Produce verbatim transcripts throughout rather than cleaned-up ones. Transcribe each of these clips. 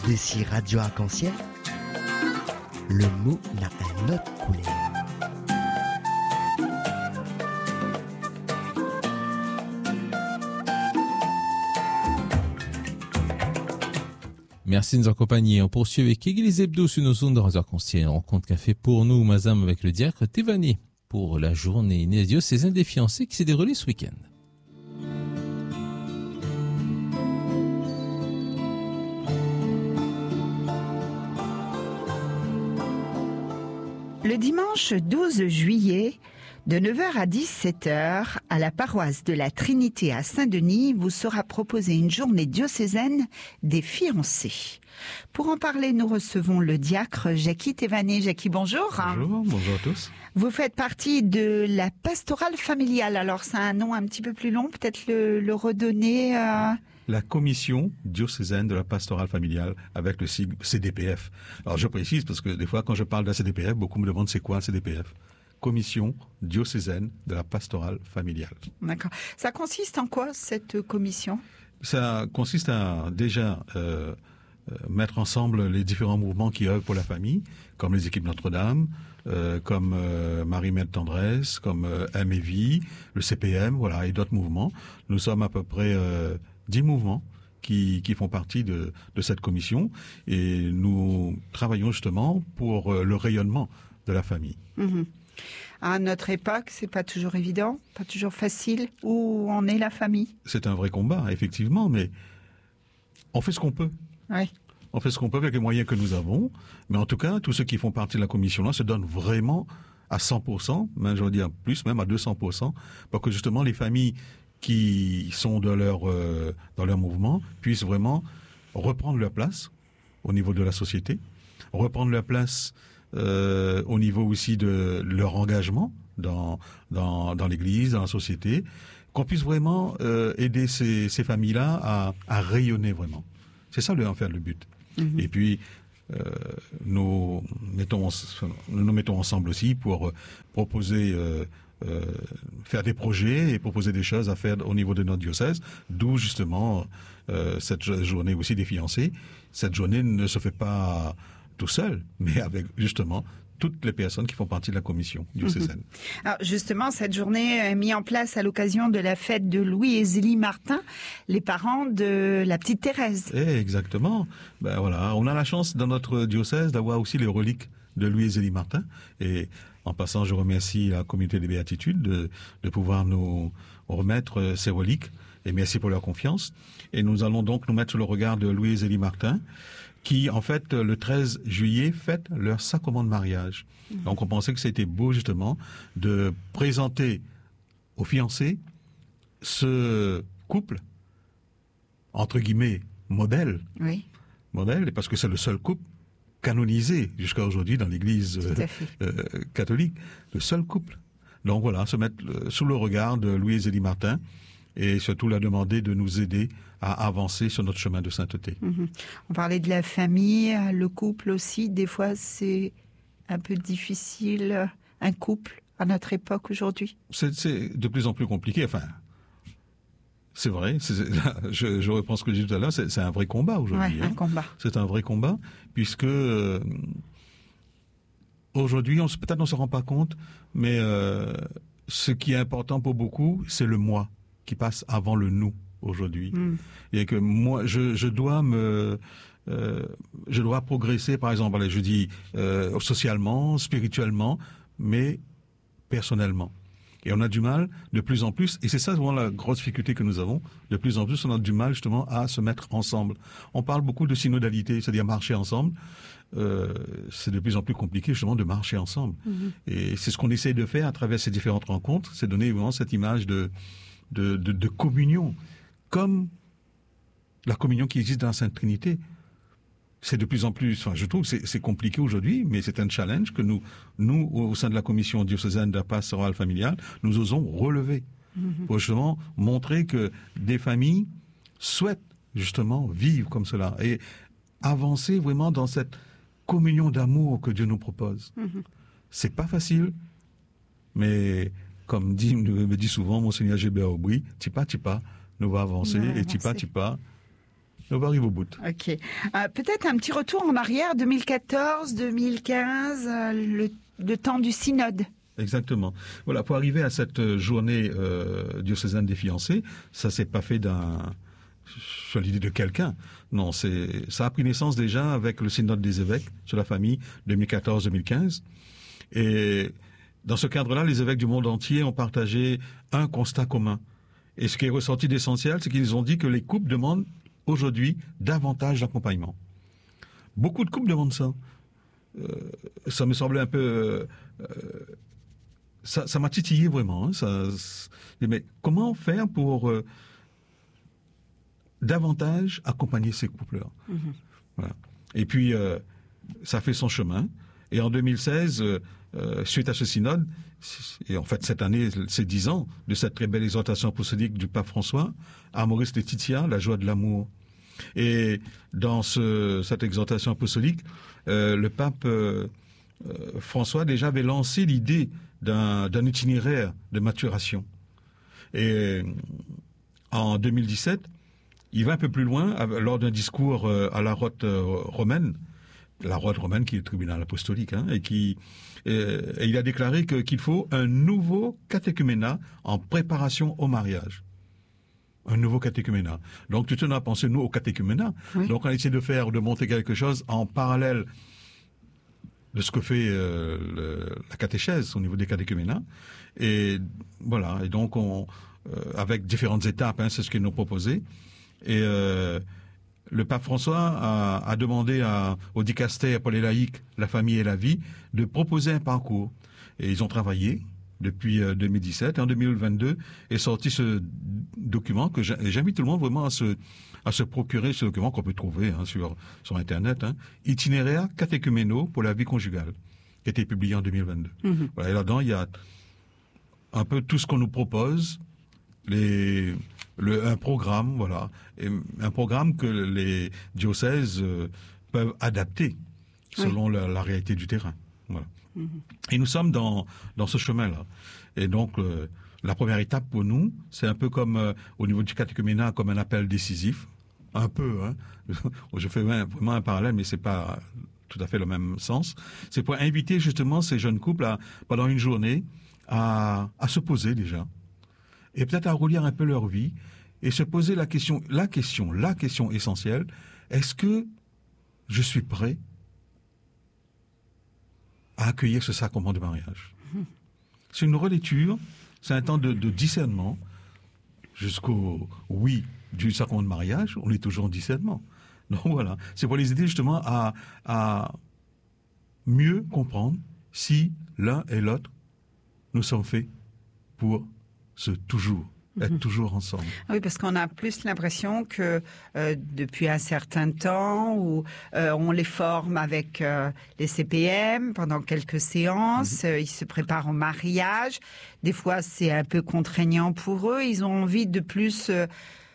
D'ici Radio Arc-en-Ciel, le mot n'a un autre couleur. Merci de nous accompagner. On poursuit avec Église Hebdo sur nos ondes de Radio Arc-en-Ciel. Rencontre café pour nous, Mazam, avec le diacre Thévani pour la journée diocésaine des fiancés qui s'est déroulée ce week-end. Le dimanche douze juillet, de neuf heures à dix-sept heures, à la paroisse de la Trinité à Saint-Denis, vous sera proposée une journée diocésaine des fiancés. Pour en parler, nous recevons le diacre Jackie Thévani. Jackie, bonjour. Bonjour, bonjour à tous. Vous faites partie de la pastorale familiale. Alors, c'est un nom un petit peu plus long, peut-être le, le redonner... Euh... La commission diocésaine de la pastorale familiale avec le sigle C D P F. Alors je précise parce que des fois quand je parle de la C D P F, beaucoup me demandent c'est quoi un C D P F. Commission diocésaine de la pastorale familiale. D'accord. Ça consiste en quoi cette commission ? Ça consiste à déjà euh, euh, mettre ensemble les différents mouvements qui œuvrent pour la famille, comme les équipes Notre-Dame, euh, comme euh, Marie-Mère Tendresse, comme euh, M et Vie, le C P M, voilà, et d'autres mouvements. Nous sommes à peu près euh, dix mouvements qui, qui font partie de, de cette commission et nous travaillons justement pour euh, le rayonnement de la famille. Mmh. À notre époque, c'est pas toujours évident, pas toujours facile. Où en est la famille ? C'est un vrai combat, effectivement, mais on fait ce qu'on peut. Oui. On fait ce qu'on peut avec les moyens que nous avons, mais en tout cas, tous ceux qui font partie de la commission-là se donnent vraiment à cent pour cent, même je veux dire plus, même à deux cents pour cent, pour que justement les familles qui sont dans leur euh, dans leur mouvement puissent vraiment reprendre leur place au niveau de la société, reprendre leur place euh, au niveau aussi de leur engagement dans dans dans l'Église, dans la société, qu'on puisse vraiment euh, aider ces ces familles-là à à rayonner vraiment. C'est ça le en fait le but. Mmh. Et puis euh, nous mettons nous nous mettons ensemble aussi pour euh, proposer euh, Euh, faire des projets et proposer des choses à faire au niveau de notre diocèse, d'où justement euh, cette journée aussi des fiancés. Cette journée ne se fait pas tout seul, mais avec justement toutes les personnes qui font partie de la commission diocésaine. Mmh. Alors justement, cette journée est mise en place à l'occasion de la fête de Louis et Zélie Martin, les parents de la petite Thérèse. Eh, exactement. Ben voilà, on a la chance dans notre diocèse d'avoir aussi les reliques de Louis et Zélie Martin. Et en passant, je remercie la communauté des béatitudes de, de pouvoir nous remettre ces reliques. Et merci pour leur confiance. Et nous allons donc nous mettre sous le regard de Louis et Zélie Martin, qui, en fait, le treize juillet, fêtent leur sacrement de mariage. Mmh. Donc, on pensait que c'était beau, justement, de présenter aux fiancés ce couple, entre guillemets, modèle. Oui. Modèle, parce que c'est le seul couple canonisé jusqu'à aujourd'hui dans l'Église euh, euh, catholique, le seul couple. Donc voilà, se mettre euh, sous le regard de Louis et Zélie Martin et surtout leur demander de nous aider à avancer sur notre chemin de sainteté. Mmh. On parlait de la famille, le couple aussi. Des fois, c'est un peu difficile, un couple, à notre époque aujourd'hui. C'est, c'est de plus en plus compliqué. Enfin, c'est vrai, c'est, je, je reprends ce que j'ai dit tout à l'heure, c'est, c'est un vrai combat aujourd'hui. Ouais, un hein. combat. C'est un vrai combat, puisque euh, aujourd'hui, on, peut-être on ne se rend pas compte, mais euh, ce qui est important pour beaucoup, c'est le moi qui passe avant le nous aujourd'hui. Mm. Et que moi, je, je dois me... Euh, je dois progresser, par exemple, allez, je dis euh, socialement, spirituellement, mais personnellement. Et on a du mal de plus en plus, et c'est ça vraiment la grosse difficulté que nous avons, de plus en plus on a du mal justement à se mettre ensemble. On parle beaucoup de synodalité, c'est-à-dire marcher ensemble. Euh, c'est de plus en plus compliqué justement de marcher ensemble. Mm-hmm. Et c'est ce qu'on essaie de faire à travers ces différentes rencontres, c'est donner vraiment cette image de, de, de, de communion, comme la communion qui existe dans la Sainte Trinité. C'est de plus en plus, enfin, je trouve que c'est, c'est compliqué aujourd'hui, mais c'est un challenge que nous, nous, au sein de la commission diocésaine de la pastorale familiale, nous osons relever. Mm-hmm. Pour justement montrer que des familles souhaitent justement vivre comme cela et avancer vraiment dans cette communion d'amour que Dieu nous propose. Mm-hmm. C'est pas facile, mais comme dit, me dit souvent Monseigneur Gilbert Aubry, tipa tipa, nous va avancer, et tipa tipa, on va arriver au bout. Ok. Euh, peut-être un petit retour en arrière, deux mille quatorze, deux mille quinze, euh, le, le temps du synode. Exactement. Voilà, pour arriver à cette journée euh, diocésaine des fiancés, ça s'est pas fait d'un sur l'idée de quelqu'un. Non, c'est ça a pris naissance déjà avec le synode des évêques sur la famille deux mille quatorze deux mille quinze. Et dans ce cadre-là, les évêques du monde entier ont partagé un constat commun. Et ce qui est ressorti d'essentiel, c'est qu'ils ont dit que les couples demandent aujourd'hui davantage d'accompagnement. Beaucoup de couples demandent ça. Euh, ça me semblait un peu... Euh, ça, ça m'a titillé vraiment. Hein, ça, mais comment faire pour euh, davantage accompagner ces couples-là? Mm-hmm. Voilà. Et puis, euh, ça fait son chemin. Et en deux mille seize, euh, euh, suite à ce synode, et en fait cette année, c'est dix ans de cette très belle exhortation apostolique du pape François, Amoris Laetitia, la joie de l'amour. Et dans ce, cette exhortation apostolique, euh, le pape euh, euh, François déjà avait lancé l'idée d'un, d'un itinéraire de maturation. Et euh, en deux mille dix-sept, il va un peu plus loin euh, lors d'un discours euh, à la Rote euh, romaine, la Rote romaine qui est le tribunal apostolique, hein, et qui euh, et il a déclaré que, qu'il faut un nouveau catéchuménat en préparation au mariage. Un nouveau catéchuménat. Donc, tout le monde a pensé, nous, au catéchuménat. Oui. Donc, on a essayé de faire, de monter quelque chose en parallèle de ce que fait euh, le, la catéchèse au niveau des catéchuménats. Et voilà. Et donc, on, euh, avec différentes étapes, hein, c'est ce qu'ils nous ont proposé. Et euh, le pape François a, a demandé à, au dicaster pour les laïcs, la famille et la vie, de proposer un parcours. Et ils ont travaillé depuis deux mille dix-sept. Et en deux mille vingt-deux est sorti ce document que j'invite tout le monde vraiment à se, à se procurer, ce document qu'on peut trouver hein, sur, sur Internet, hein, Itinéraire catéchuménaux pour la vie conjugale, qui a été publié en deux mille vingt-deux. Mm-hmm. Voilà, et là-dedans, il y a un peu tout ce qu'on nous propose, les, le, un programme, voilà, et un programme que les diocèses euh, peuvent adapter selon oui. la, la réalité du terrain. Voilà. Mm-hmm. Et nous sommes dans, dans ce chemin-là. Et donc, euh, la première étape pour nous, c'est un peu comme euh, au niveau du catéchuménat, comme un appel décisif. Un peu, hein. Je fais vraiment un parallèle, mais c'est pas tout à fait le même sens. C'est pour inviter justement ces jeunes couples à, pendant une journée, à, à se poser déjà. Et peut-être à relire un peu leur vie et se poser la question, la question, la question essentielle. Est-ce que je suis prêt à accueillir ce sacrement de mariage? Mmh. C'est une relecture, c'est un temps de, de discernement jusqu'au oui du sacrement de mariage, on est toujours en discernement. Donc voilà, c'est pour les aider justement à, à mieux comprendre si l'un et l'autre nous sommes faits pour ce toujours. Être mmh. toujours ensemble. Oui, parce qu'on a plus l'impression que euh, depuis un certain temps, où euh, on les forme avec euh, les C P M pendant quelques séances, mmh. euh, ils se préparent au mariage. Des fois, c'est un peu contraignant pour eux. Ils ont envie de plus euh,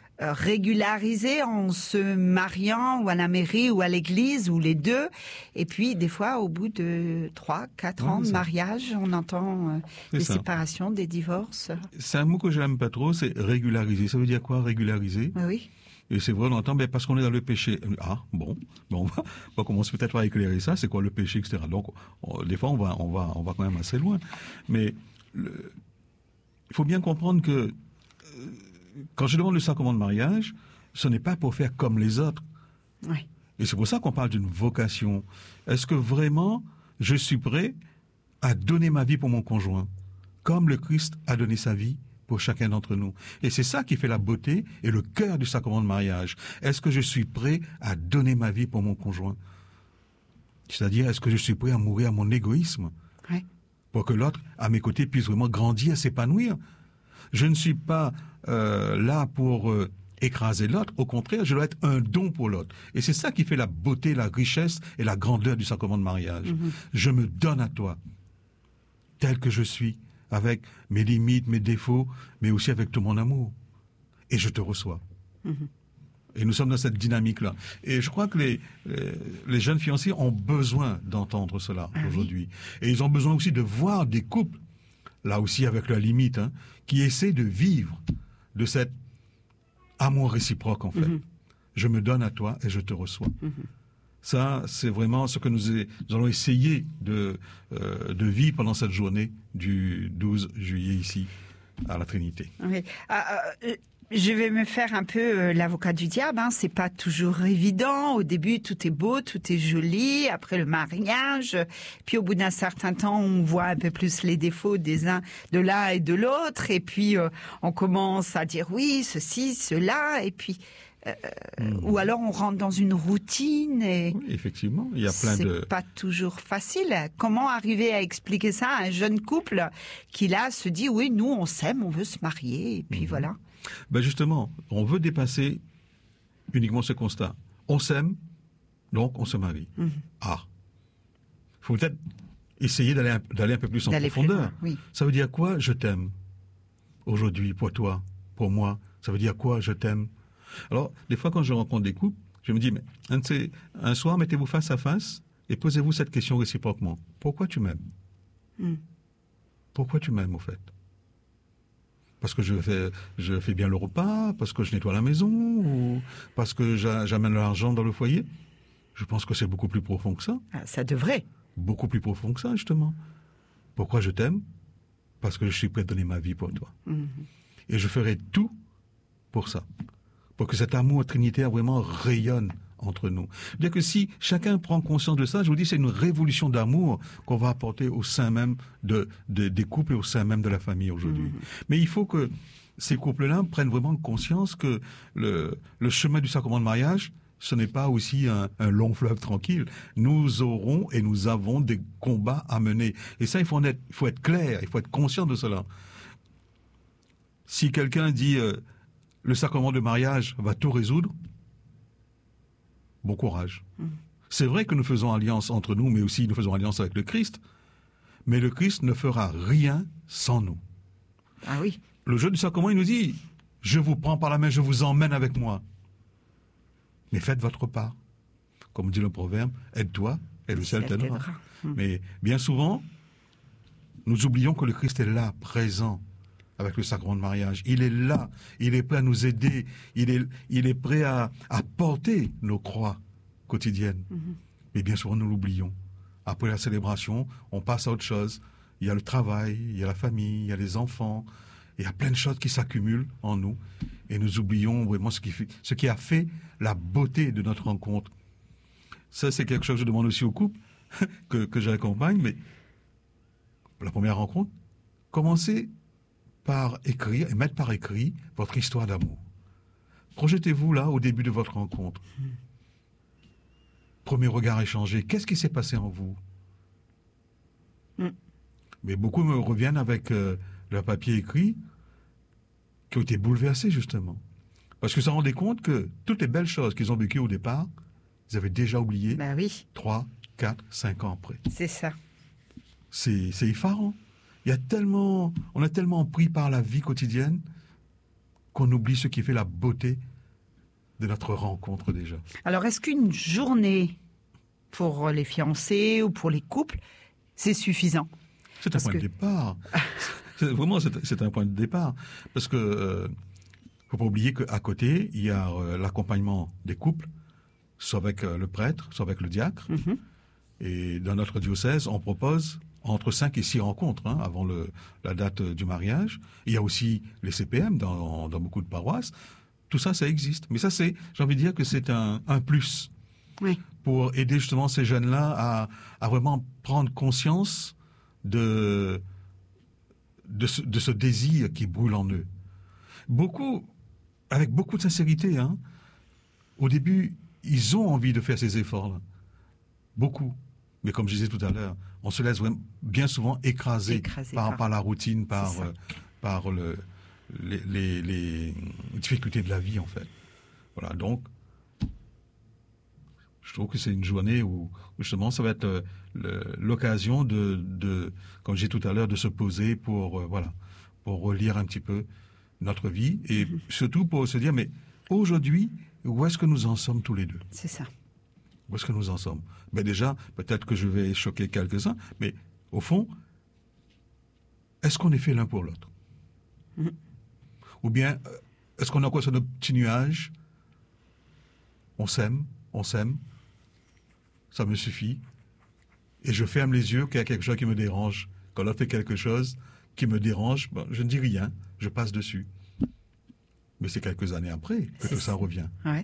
régulariser en se mariant ou à la mairie ou à l'église ou les deux. Et puis, des fois, au bout de trois, quatre ouais, ans de mariage, on entend euh, des ça. séparations, des divorces. C'est un mot que je n'aime pas trop, c'est régulariser. Ça veut dire quoi, régulariser? Oui. Et c'est vrai, on entend, ben, parce qu'on est dans le péché. Ah, bon, bon on, va, on va commencer peut-être à éclairer ça, c'est quoi le péché, et cetera. Donc, on, des fois, on va, on, va, on va quand même assez loin. Mais le, il faut bien comprendre que euh, quand je demande le sacrement de mariage, ce n'est pas pour faire comme les autres. Oui. Et c'est pour ça qu'on parle d'une vocation. Est-ce que vraiment je suis prêt à donner ma vie pour mon conjoint, comme le Christ a donné sa vie pour chacun d'entre nous? Et c'est ça qui fait la beauté et le cœur du sacrement de mariage. Est-ce que je suis prêt à donner ma vie pour mon conjoint? C'est-à-dire, est-ce que je suis prêt à mourir à mon égoïsme, oui. pour que l'autre, à mes côtés, puisse vraiment grandir, s'épanouir? Je ne suis pas euh, là pour euh, écraser l'autre. Au contraire, je dois être un don pour l'autre. Et c'est ça qui fait la beauté, la richesse et la grandeur du sacrement de mariage. Mm-hmm. Je me donne à toi, tel que je suis, avec mes limites, mes défauts, mais aussi avec tout mon amour. Et je te reçois. Mm-hmm. Et nous sommes dans cette dynamique-là. Et je crois que les, les, les jeunes fiancés ont besoin d'entendre cela ah, aujourd'hui. Oui. Et ils ont besoin aussi de voir des couples, là aussi avec leurs limites, hein, qui essaient de vivre de cet amour réciproque, en fait. Mm-hmm. je me donne à toi et je te reçois. Mm-hmm. Ça, c'est vraiment ce que nous, est, nous allons essayer de, euh, de vivre pendant cette journée du douze juillet ici, à la Trinité. Oui. Euh, euh, je vais me faire un peu euh, l'avocat du diable. Hein. C'est pas toujours évident. Au début, tout est beau, tout est joli. Après le mariage, puis au bout d'un certain temps, on voit un peu plus les défauts des uns, de l'un et de l'autre. Et puis, euh, on commence à dire oui, ceci, cela. Et puis... Euh, mmh. Ou alors on rentre dans une routine et oui, effectivement, il y a plein c'est de. C'est pas toujours facile. Comment arriver à expliquer ça à un jeune couple qui là se dit oui, nous on s'aime, on veut se marier et puis mmh. voilà. Ben justement, on veut dépasser uniquement ce constat. On s'aime, donc on se marie. Mmh. Ah, faut peut-être essayer d'aller un, d'aller un peu plus en d'aller profondeur. Plus loin, oui. Ça veut dire quoi, je t'aime aujourd'hui pour toi, pour moi. Ça veut dire quoi, je t'aime. Alors, des fois, quand je rencontre des couples, je me dis, mais un, un soir, mettez-vous face à face et posez-vous cette question réciproquement. Pourquoi tu m'aimes mm. Pourquoi tu m'aimes, au fait? Parce que je fais, je fais bien le repas, parce que je nettoie la maison, ou parce que j'a, j'amène l'argent dans le foyer? Je pense que c'est beaucoup plus profond que ça. Ah, ça devrait. Beaucoup plus profond que ça, justement. Pourquoi je t'aime? Parce que je suis prêt à donner ma vie pour toi. Mm. Et je ferai tout pour ça. Pour que cet amour trinitaire vraiment rayonne entre nous. C'est-à-dire que si chacun prend conscience de ça, je vous dis, c'est une révolution d'amour qu'on va apporter au sein même de, de, des couples et au sein même de la famille aujourd'hui. Mmh. Mais il faut que ces couples-là prennent vraiment conscience que le, le chemin du sacrement de mariage, ce n'est pas aussi un, un long fleuve tranquille. Nous aurons et nous avons des combats à mener. Et ça, il faut, en être, il faut être clair, il faut être conscient de cela. Si quelqu'un dit... Euh, le sacrement de mariage va tout résoudre, bon courage. Mmh. C'est vrai que nous faisons alliance entre nous, mais aussi nous faisons alliance avec le Christ, mais le Christ ne fera rien sans nous. Ah oui. Le jeu du sacrement, il nous dit, je vous prends par la main, je vous emmène avec moi. Mais faites votre part. Comme dit le proverbe, aide-toi et le ciel t'aidera. Mmh. Mais bien souvent, nous oublions que le Christ est là, présent, avec le sacrement de mariage. Il est là, il est prêt à nous aider, il est, il est prêt à, à porter nos croix quotidiennes. Mm-hmm. Mais bien souvent, nous l'oublions. Après la célébration, on passe à autre chose. Il y a le travail, il y a la famille, il y a les enfants, il y a plein de choses qui s'accumulent en nous. Et nous oublions vraiment ce qui, fait, ce qui a fait la beauté de notre rencontre. Ça, c'est quelque chose que je demande aussi aux couples que, que j'accompagne. Mais la première rencontre, commencez par écrire et mettre par écrit votre histoire d'amour. Projetez-vous là au début de votre rencontre. Mmh. Premier regard échangé, qu'est-ce qui s'est passé en vous? Mmh. Mais beaucoup me reviennent avec euh, leur papier écrit qui ont été bouleversés justement. Parce que ça rendait compte que toutes les belles choses qu'ils ont vécues au départ, ils avaient déjà oublié ben oui. trois, quatre, cinq ans après. C'est ça. C'est, c'est effarant. Il y a tellement, on est tellement pris par la vie quotidienne qu'on oublie ce qui fait la beauté de notre rencontre déjà. Alors, est-ce qu'une journée pour les fiancés ou pour les couples, c'est suffisant? C'est Parce un point que... de départ. c'est, vraiment, c'est, c'est un point de départ. Parce que euh, faut pas oublier qu'à côté, il y a euh, l'accompagnement des couples, soit avec euh, le prêtre, soit avec le diacre. Mm-hmm. Et dans notre diocèse, on propose entre cinq et six rencontres hein, avant le, la date du mariage. Il y a aussi les C P M dans, dans beaucoup de paroisses. Tout ça, ça existe. Mais ça, c'est, j'ai envie de dire que c'est un, un plus oui. pour aider justement ces jeunes-là à, à vraiment prendre conscience de, de, ce, de ce désir qui brûle en eux. Beaucoup, avec beaucoup de sincérité, hein, au début, ils ont envie de faire ces efforts-là. Beaucoup. Mais comme je disais tout à l'heure, on se laisse vraiment, bien souvent écraser, écraser par, par... par la routine, par, euh, par le, les, les, les difficultés de la vie, en fait. Voilà, donc, je trouve que c'est une journée où, où justement, ça va être euh, le, l'occasion de, de, comme j'ai tout à l'heure, de se poser pour, euh, voilà, pour relire un petit peu notre vie et mm-hmm. surtout pour se dire, mais aujourd'hui, où est-ce que nous en sommes tous les deux? C'est ça. Où est-ce que nous en sommes? Ben déjà, peut-être que je vais choquer quelques-uns, mais au fond, est-ce qu'on est fait l'un pour l'autre? Mmh. Ou bien, est-ce qu'on a quoi sur nos petits nuages? on s'aime, on s'aime, ça me suffit. Et je ferme les yeux qu'il y a quelque chose qui me dérange. Quand l'autre fait quelque chose qui me dérange, ben, je ne dis rien, je passe dessus. Mais c'est quelques années après que tout ça revient. Ouais.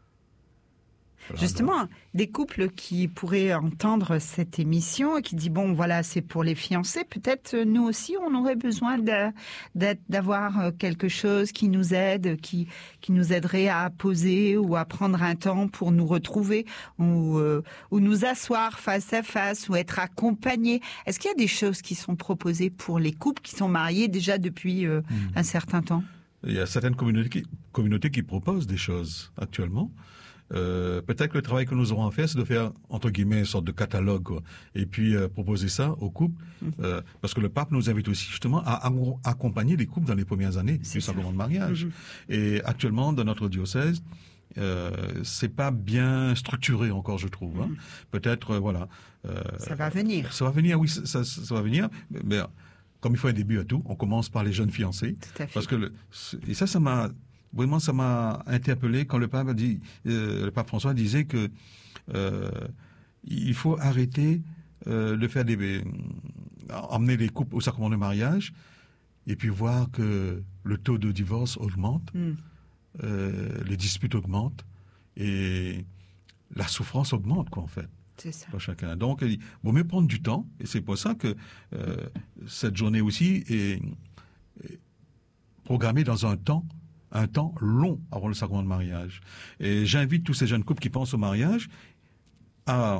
Voilà, Justement, donc. des couples qui pourraient entendre cette émission et qui disent, bon, voilà, c'est pour les fiancés, peut-être nous aussi, on aurait besoin de, d'être, d'avoir quelque chose qui nous aide, qui, qui nous aiderait à poser ou à prendre un temps pour nous retrouver ou, euh, ou nous asseoir face à face ou être accompagnés. Est-ce qu'il y a des choses qui sont proposées pour les couples qui sont mariés déjà depuis euh, mmh. un certain temps? Il y a certaines communautés qui, communautés qui proposent des choses actuellement. Euh, peut-être que le travail que nous aurons à faire, c'est de faire, entre guillemets, une sorte de catalogue, quoi, et puis euh, proposer ça aux couples, mmh. euh, parce que le pape nous invite aussi justement à, à accompagner les couples dans les premières années du sacrement de mariage. Mmh. Et actuellement, dans notre diocèse, euh, c'est pas bien structuré encore, je trouve. Hein. Mmh. Peut-être, euh, voilà. Euh, ça va venir. Ça va venir, oui, ça, ça, ça va venir, mais, mais comme il faut un début à tout, on commence par les jeunes fiancés. Tout à fait. Parce que le, et ça, ça m'a vraiment, ça m'a interpellé quand le pape a dit, euh, le pape François disait que euh, il faut arrêter euh, de faire des, euh, emmener les couples au sacrement de mariage et puis voir que le taux de divorce augmente, mm. euh, les disputes augmentent et la souffrance augmente, quoi, en fait. C'est ça. Pour chacun. Donc, il vaut mieux prendre du temps, et c'est pour ça que euh, cette journée aussi est, est programmée dans un temps, un temps long avant le sacrement de mariage. Et j'invite tous ces jeunes couples qui pensent au mariage à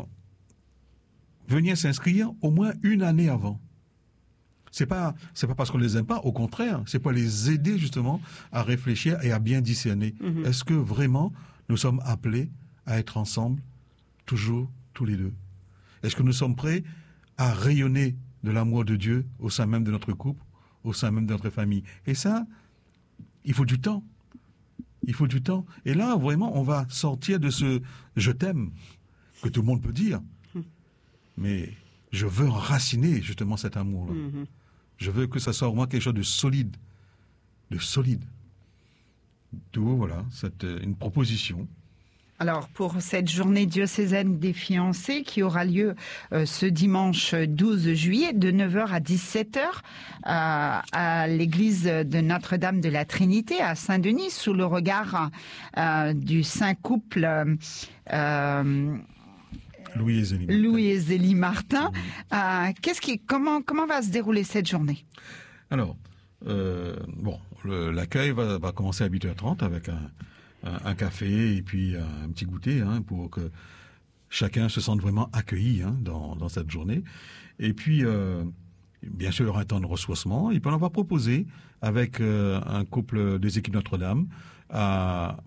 venir s'inscrire au moins une année avant. C'est pas, c'est pas parce qu'on les aime pas, au contraire, c'est pour les aider justement à réfléchir et à bien discerner. Mm-hmm. Est-ce que vraiment nous sommes appelés à être ensemble toujours? Tous les deux. Est-ce que nous sommes prêts à rayonner de l'amour de Dieu au sein même de notre couple, au sein même de notre famille? Et ça, il faut du temps. Il faut du temps. Et là, vraiment, on va sortir de ce « je t'aime » que tout le monde peut dire. Mais je veux enraciner justement cet amour-là. Mm-hmm. Je veux que ça soit vraiment quelque chose de solide. De solide. D'où, voilà, cette, une proposition. Alors, pour cette journée diocésaine des fiancés qui aura lieu euh, ce dimanche douze juillet de neuf heures à dix-sept heures euh, à l'église de Notre-Dame de la Trinité à Saint-Denis, sous le regard euh, du saint couple euh, Louis et Zélie Martin. Louis et Zélie Martin. Euh, qu'est-ce qui, comment, comment va se dérouler cette journée? Alors, euh, bon, le, l'accueil va, va commencer à huit heures trente avec un... un café et puis un petit goûter, hein, pour que chacun se sente vraiment accueilli, hein, dans, dans cette journée. Et puis, euh, bien sûr, il y aura un temps de ressourcement. Et puis, on va proposer, avec euh, un couple des équipes Notre-Dame, à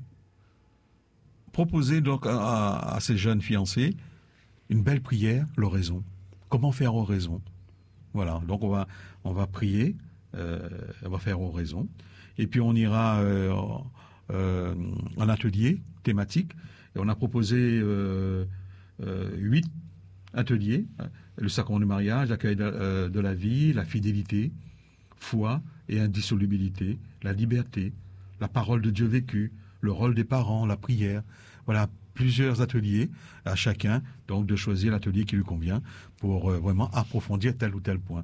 proposer donc à, à ces jeunes fiancés une belle prière, l'oraison. Comment faire oraison? Voilà, donc on va, on va prier, euh, on va faire oraison. Et puis, on ira... Euh, Euh, un atelier thématique et on a proposé euh, euh, huit ateliers: le sacrement du mariage, l'accueil de, euh, de la vie, la fidélité, foi et indissolubilité, la liberté, la parole de Dieu vécue, le rôle des parents, la prière. Voilà, plusieurs ateliers à chacun, donc de choisir l'atelier qui lui convient pour euh, vraiment approfondir tel ou tel point.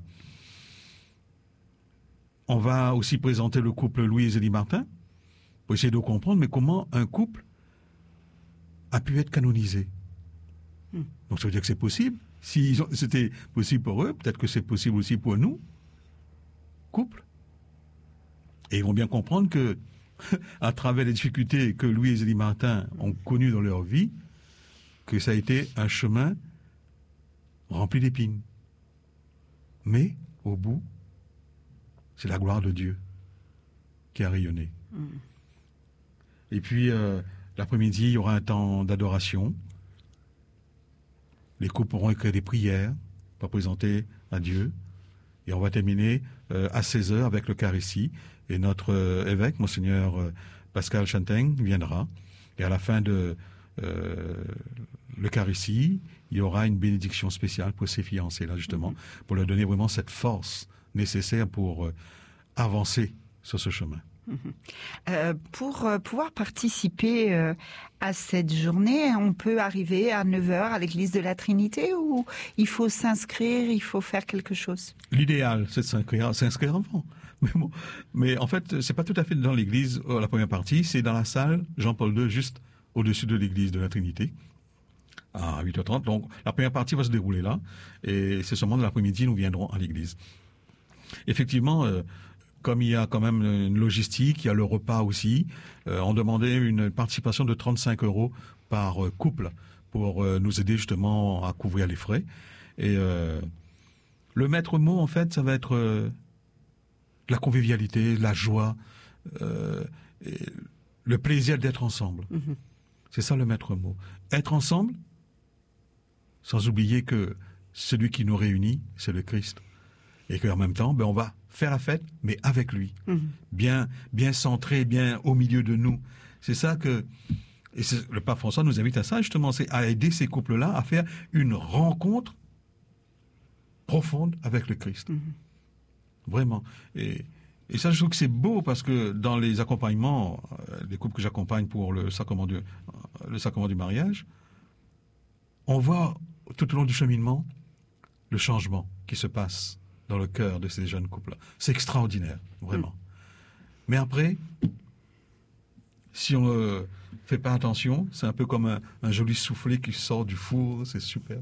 On va aussi présenter le couple Louis et Zélie Martin pour essayer de comprendre, mais comment un couple a pu être canonisé. Hmm. Donc ça veut dire que c'est possible. Si c'était possible pour eux, peut-être que c'est possible aussi pour nous, couple. Et ils vont bien comprendre que, à travers les difficultés que Louis et Zélie Martin ont connues dans leur vie, que ça a été un chemin rempli d'épines. Mais, au bout, c'est la gloire de Dieu qui a rayonné. Hmm. Et puis, euh, l'après-midi, il y aura un temps d'adoration. Les couples pourront écrire des prières pour présenter à Dieu. Et on va terminer euh, à seize heures avec l'Eucharistie. Et notre euh, évêque, Monseigneur euh, Pascal Chanteng, viendra. Et à la fin de euh, l'Eucharistie, il y aura une bénédiction spéciale pour ces fiancés-là, justement, pour leur donner vraiment cette force nécessaire pour euh, avancer sur ce chemin. Euh, pour euh, pouvoir participer euh, à cette journée, on peut arriver à neuf heures à l'église de la Trinité ou il faut s'inscrire, il faut faire quelque chose? L'idéal, c'est de s'inscrire, s'inscrire avant. Mais, bon, mais en fait, c'est pas tout à fait dans l'église, euh, la première partie, c'est dans la salle Jean-Paul deux, juste au-dessus de l'église de la Trinité, à huit heures trente. Donc, la première partie va se dérouler là, et c'est seulement dans l'après-midi, nous viendrons à l'église. Effectivement, euh, comme il y a quand même une logistique, il y a le repas aussi, euh, on demandait une participation de trente-cinq euros par euh, couple pour euh, nous aider justement à couvrir les frais. Et euh, le maître mot, en fait, ça va être euh, la convivialité, la joie, euh, et le plaisir d'être ensemble. Mm-hmm. C'est ça le maître mot. Être ensemble, sans oublier que celui qui nous réunit, c'est le Christ. Et qu'en même temps, ben, on va faire la fête, mais avec lui. Mmh. Bien, bien centré, bien au milieu de nous. C'est ça que... Et c'est, le pape François nous invite à ça, justement, c'est à aider ces couples-là à faire une rencontre profonde avec le Christ. Mmh. Vraiment. Et, et ça, je trouve que c'est beau parce que dans les accompagnements, euh, les couples que j'accompagne pour le sacrement du, euh, le sacrement du mariage, on voit tout au long du cheminement le changement qui se passe dans le cœur de ces jeunes couples-là. C'est extraordinaire, vraiment. Mmh. Mais après, si on ne euh, fait pas attention, c'est un peu comme un, un joli soufflé qui sort du four, c'est superbe.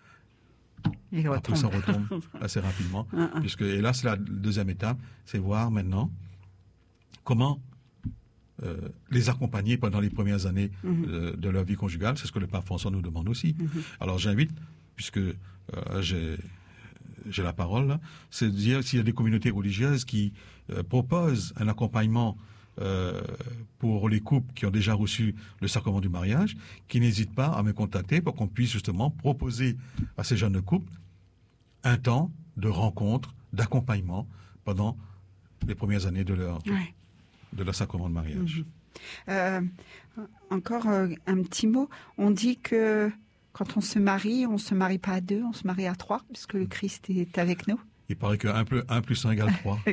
Et après, ça retombe assez rapidement. uh-huh. Puisque, et là, c'est la deuxième étape, c'est voir maintenant comment euh, les accompagner pendant les premières années mmh. euh, de leur vie conjugale. C'est ce que le pape François nous demande aussi. Mmh. Alors j'invite, puisque euh, j'ai... j'ai la parole, là, c'est de dire s'il y a des communautés religieuses qui euh, proposent un accompagnement euh, pour les couples qui ont déjà reçu le sacrement du mariage, qui n'hésitent pas à me contacter pour qu'on puisse justement proposer à ces jeunes couples un temps de rencontre, d'accompagnement pendant les premières années de leur, ouais. de leur sacrement de mariage. Mmh. Euh, encore euh, un petit mot, on dit que quand on se marie, on ne se marie pas à deux, on se marie à trois, puisque le Christ est avec nous. Il paraît que un plus un égale trois.